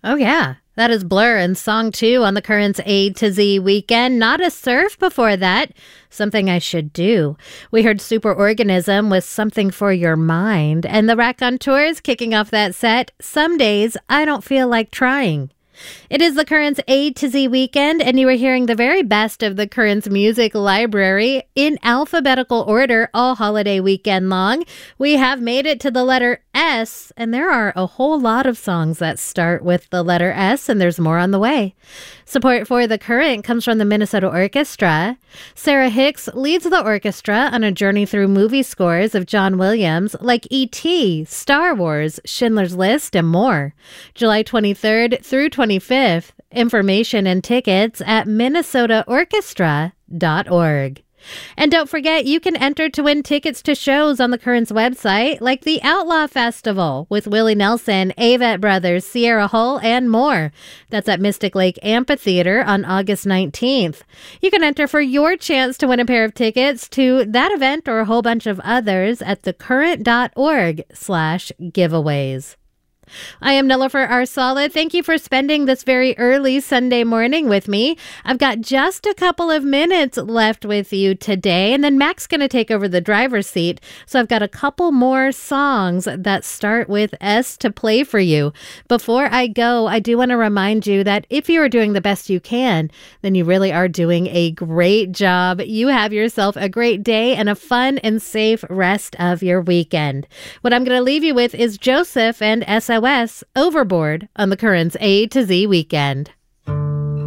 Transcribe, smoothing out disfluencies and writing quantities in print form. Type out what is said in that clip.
Oh, yeah. That is Blur and Song 2 on the Currents A to Z weekend. Not a Surf before that. Something I Should Do. We heard Superorganism with Something for Your Mind. And the Raconteurs kicking off that set, Some Days I Don't Feel Like Trying. It is the Currents A to Z weekend, and you are hearing the very best of the Currents music library in alphabetical order all holiday weekend long. We have made it to the letter S, and there are a whole lot of songs that start with the letter S, and there's more on the way. Support for The Current comes from the Minnesota Orchestra. Sarah Hicks leads the orchestra on a journey through movie scores of John Williams like E.T., Star Wars, Schindler's List, and more. July 23rd through 25th. Information and tickets at minnesotaorchestra.org. And don't forget, you can enter to win tickets to shows on the Currents website, like the Outlaw Festival with Willie Nelson, Avett Brothers, Sierra Hull, and more. That's at Mystic Lake Amphitheater on August 19th. You can enter for your chance to win a pair of tickets to that event or a whole bunch of others at thecurrent.org/giveaways. I am Nilofer Arsaleh. Thank you for spending this very early Sunday morning with me. I've got just a couple of minutes left with you today, and then Mac's going to take over the driver's seat. So I've got a couple more songs that start with S to play for you. Before I go, I do want to remind you that if you are doing the best you can, then you really are doing a great job. You have yourself a great day and a fun and safe rest of your weekend. What I'm going to leave you with is Joseph and SOS Overboard on the Currents A to Z weekend.